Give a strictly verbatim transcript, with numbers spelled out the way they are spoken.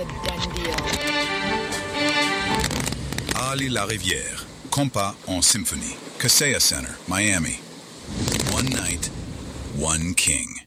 a done deal. Ali La Rivière, Compas en Symphony, Kaseya Center, Miami. One night, one king.